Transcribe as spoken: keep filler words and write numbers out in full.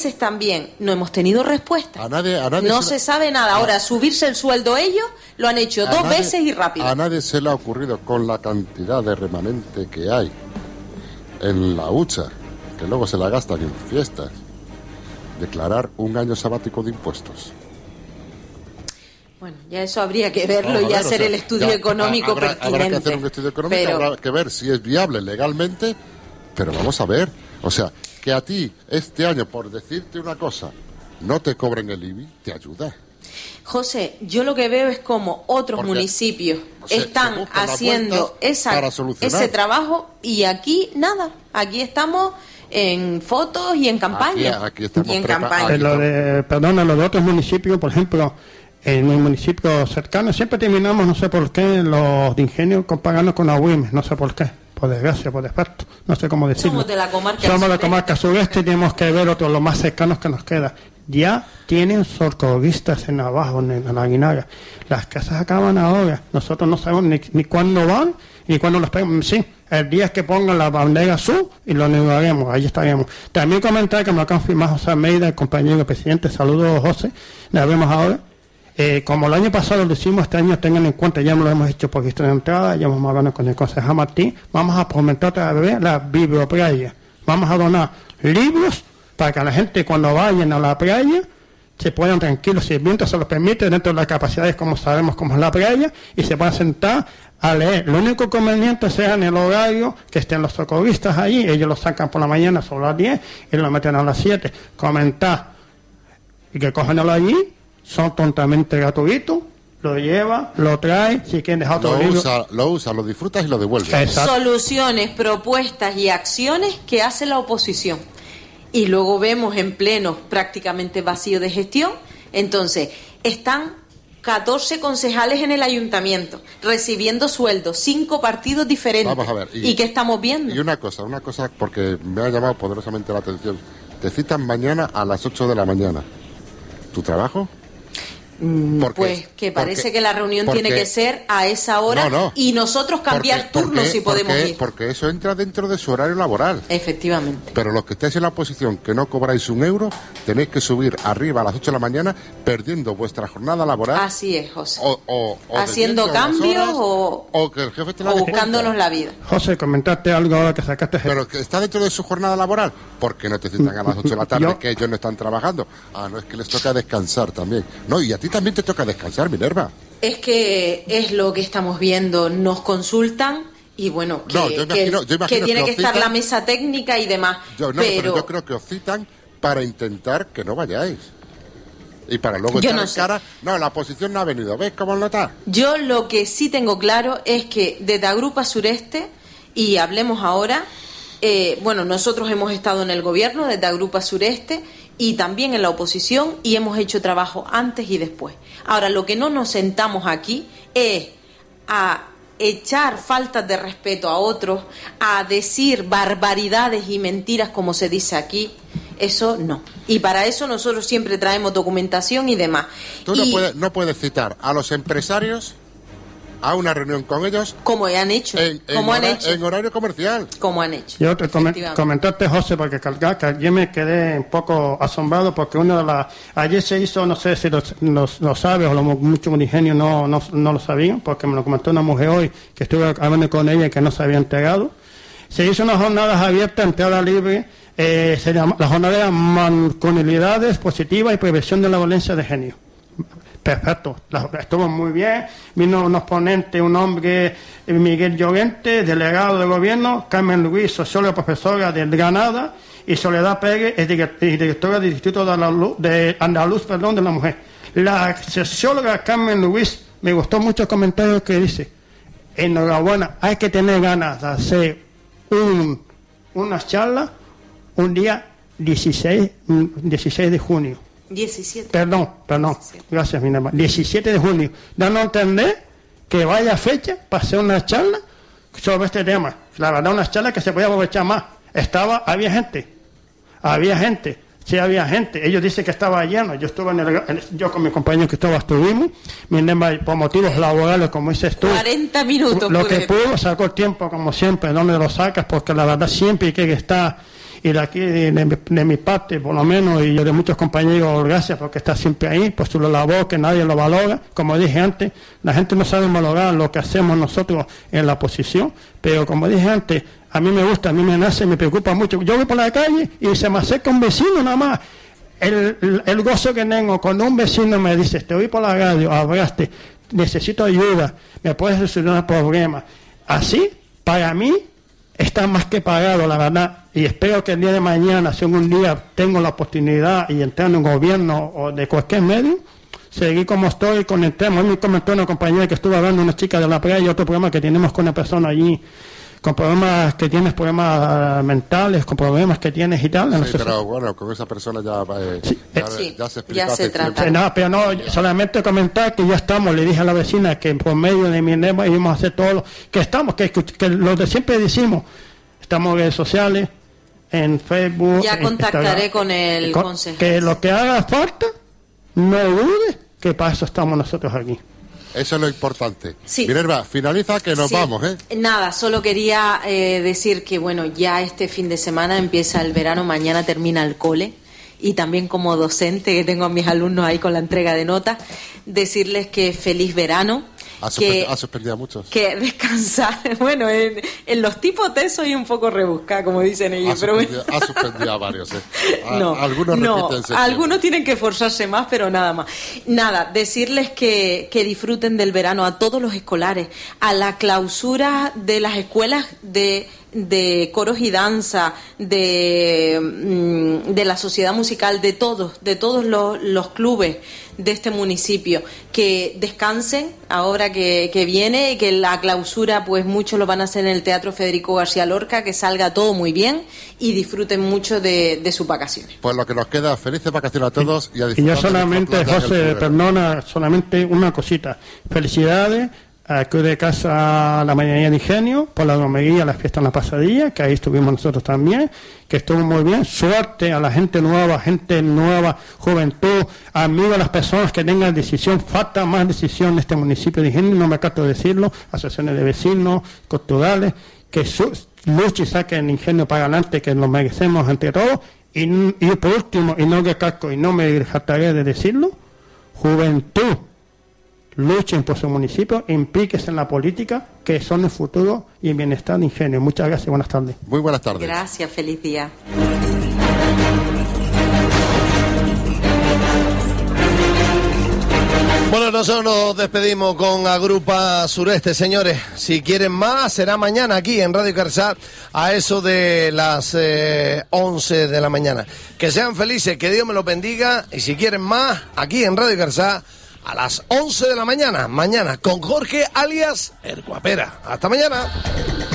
también no hemos tenido respuesta. A nadie, a nadie no se, se sabe nada. Ahora, subirse el sueldo ellos, lo han hecho dos nadie, veces y rápido. A nadie se le ha ocurrido, con la cantidad de remanente que hay en la hucha, que luego se la gastan en fiestas, declarar un año sabático de impuestos. Bueno, ya eso habría que verlo no, y ver, hacer o sea, el estudio ya, económico habrá, pertinente. Habrá que hacer un estudio económico, pero... habrá que ver si es viable legalmente, pero vamos a ver, o sea, que a ti este año, por decirte una cosa, no te cobren el I B I, te ayuda. José, yo lo que veo es como otros Porque municipios se, están se haciendo esa, ese trabajo y aquí nada, aquí estamos en fotos y en campaña. Aquí, aquí estamos y en prepa- campaña. aquí Lo de, perdona, los de otros municipios, por ejemplo, en el municipio cercano siempre terminamos, no sé por qué, los de ingenio pagando con agüimes, no sé por qué. Por desgracia, por defecto, no sé cómo decirlo. Somos de la comarca Somos de la sureste. comarca sureste y tenemos que ver otros, los más cercanos que nos queda. Ya tienen socorristas en abajo, en la Aguinaga. Las casas acaban ahora. Nosotros no sabemos ni, ni cuándo van ni cuándo los pegamos. Sí, el día que pongan la bandera azul y lo negaremos, ahí estaremos. También comentar que me ha confirmado José Almeida, el compañero presidente. Saludos, José. La vemos ahora. Eh, como el año pasado lo hicimos, este año tengan en cuenta, ya lo hemos hecho por historia de entrada, ya hemos hablado con el concejal Martín, vamos a fomentar otra vez la biblioplaya. Vamos a donar libros para que la gente cuando vayan a la playa se puedan tranquilos, si el viento se los permite, dentro de las capacidades como sabemos como es la playa, y se puedan sentar a leer. Lo único conveniente sea en el horario que estén los socorristas allí, ellos lo sacan por la mañana sobre las diez y lo meten a las siete. Comentar y que cogenlo allí. Son totalmente gratuitos, lo lleva, lo trae, si quieren dejar otro lo libro. usa, lo usa, lo disfrutas y lo devuelves. Exacto. Soluciones, propuestas y acciones que hace la oposición. Y luego vemos en pleno prácticamente vacío de gestión. Entonces, están catorce concejales en el ayuntamiento, recibiendo sueldos, cinco partidos diferentes. Vamos a ver. ¿Y, ¿Y qué estamos viendo? Y una cosa, una cosa, porque me ha llamado poderosamente la atención. Te citan mañana a las ocho de la mañana. ¿Tu trabajo? Porque, pues que parece porque, que la reunión porque, tiene que ser a esa hora no, no, y nosotros cambiar porque, turnos porque, si podemos porque, ir. Porque eso entra dentro de su horario laboral. Efectivamente. Pero los que estáis en la oposición que no cobráis un euro, tenéis que subir arriba a las ocho de la mañana perdiendo vuestra jornada laboral. Así es, José. O, o, o haciendo cambios horas, o, o que el jefe te la o buscándonos la vida. José, comentaste algo ahora que sacaste. Pero que está dentro de su jornada laboral. ¿Por qué no te citan a las ocho de la tarde Yo... que ellos no están trabajando? Ah, no, es que les toca descansar también. No, y a ti también te toca descansar, Minerva. Es que es lo que estamos viendo. Nos consultan y bueno, que, no, yo imagino, que, yo imagino que tiene que, que estar citan, la mesa técnica y demás. Yo, no, pero... pero yo creo que os citan para intentar que no vayáis. Y para luego yo echar no en sé. cara, no, la oposición no ha venido. ¿Ves cómo lo está? Yo lo que sí tengo claro es que desde Agrupa Sureste, y hablemos ahora, eh, bueno, nosotros hemos estado en el gobierno desde Agrupa Sureste y también en la oposición y hemos hecho trabajo antes y después. Ahora, lo que no nos sentamos aquí es a echar faltas de respeto a otros, a decir barbaridades y mentiras como se dice aquí. Eso no. Y para eso nosotros siempre traemos documentación y demás. Tú no, y, puedes, no puedes citar a los empresarios a una reunión con ellos. Como han hecho. En, en, como hora, han hecho. en horario comercial. Como han hecho. Yo te coment- comentaste, José, porque cargar, que yo me quedé un poco asombrado porque uno de las... Ayer se hizo, no sé si lo, lo, lo sabes o lo, muchos ingenios no, no, no lo sabían, porque me lo comentó una mujer hoy que estuve hablando con ella y que no se había enterado. Se hizo unas jornadas abiertas, entrada libre, eh, se llama, la jornada era masculinidades positivas y prevención de la violencia de género. Perfecto, estuvo muy bien. Vino unos ponentes, un hombre, Miguel Llorente, delegado de gobierno, Carmen Luis, socióloga profesora de Granada, y Soledad Pérez, directora del Instituto de Andaluz, de Andaluz perdón, de la Mujer. La socióloga Carmen Luis, me gustó mucho el comentario que dice: enhorabuena, hay que tener ganas de hacer un, unas charlas un día dieciséis de junio. diecisiete. Perdón, perdón. diecisiete. Gracias, Minerva. diecisiete de junio. Dando a entender que vaya fecha para hacer una charla sobre este tema. La verdad, una charla que se podía aprovechar más. Estaba, había gente. Había gente. Sí, había gente. Ellos dicen que estaba lleno. Yo estuve en el, en, yo con mis compañeros que estaba estuvimos. Minerva, por motivos laborales, como dices tú. cuarenta minutos. Lo que pudo, sacó el tiempo, como siempre. ¿Dónde lo sacas? Porque la verdad siempre hay que estar. Y de aquí, de, de, de mi parte, por lo menos, y yo de muchos compañeros, gracias porque está siempre ahí, por su labor, que nadie lo valora. Como dije antes, la gente no sabe valorar lo que hacemos nosotros en la oposición, pero como dije antes, a mí me gusta, a mí me nace, me preocupa mucho. Yo voy por la calle y se me acerca un vecino nada más. El, el, el gozo que tengo cuando un vecino me dice, te voy por la radio, hablaste, necesito ayuda, me puedes solucionar problemas. Así, para mí, está más que pagado, la verdad, y espero que el día de mañana, si algún día tengo la oportunidad y entrar en un gobierno o de cualquier medio, seguir como estoy con el tema. Hoy me comentó una compañera que estuvo hablando, una chica de la playa, y otro problema que tenemos con una persona allí, con problemas que tienes, problemas mentales, con problemas que tienes y tal. Sí, no sé pero si... bueno, con esa persona ya, eh, sí, ya, sí, ya se explica. ya se trata. No, pero no, solamente comentar que ya estamos, le dije a la vecina que por medio de mi lema íbamos a hacer todo lo que estamos, que, que lo de siempre decimos, estamos en redes sociales, en Facebook. Ya contactaré Instagram, con el con, consejero. Que lo que haga falta, no dude, que para eso estamos nosotros aquí. Eso es lo importante. Sí. Minerva, finaliza que nos Sí. vamos, ¿eh? Nada, solo quería eh, decir que, bueno, ya este fin de semana empieza el verano, mañana termina el cole, y también como docente, que tengo a mis alumnos ahí con la entrega de notas, decirles que feliz verano. Ha, que, ha suspendido a muchos. Que descansar. Bueno, en, en los tipos de soy un poco rebuscada, como dicen ellos. Ha pero suspendido, ha suspendido a varios, ¿eh? A, no, algunos no, repiten sección. algunos tienen que esforzarse más, pero nada más. Nada, decirles que, que disfruten del verano a todos los escolares, a la clausura de las escuelas de, de coros y danza, de, de la sociedad musical, de todos, de todos los, los clubes de este municipio, que descansen ahora que, que viene, que la clausura pues muchos lo van a hacer en el Teatro Federico García Lorca, que salga todo muy bien y disfruten mucho de, de sus vacaciones. Pues lo que nos queda, felices vacaciones a todos y a disfrutar. Y yo solamente, José, perdona, solamente una cosita. Felicidades a Cruz de Casa, la Mañanía de Ingenio, por la romería, la fiesta en la pasadilla, que ahí estuvimos nosotros también, que estuvo muy bien. Suerte a la gente nueva, gente nueva, juventud, amigos a las personas que tengan decisión. Falta más decisión en este municipio de Ingenio, no me acato de decirlo, asociaciones de vecinos, culturales, que su, luchen y saquen el Ingenio para adelante, que lo merecemos entre todos. Y, y por último, y no que casco, y no me jactaré de decirlo, juventud, luchen por su municipio, implíquense en la política, que son el futuro y el bienestar de Ingenio. Muchas gracias, buenas tardes. Muy buenas tardes. Gracias, feliz día. Bueno, nosotros nos despedimos con Agrupa Sureste, señores. Si quieren más, será mañana aquí en Radio Carçà a eso de las eh, once de la mañana. Que sean felices, que Dios me los bendiga. Y si quieren más, aquí en Radio Carçà a las once de la mañana, mañana con Jorge alias El Guapera. Hasta mañana.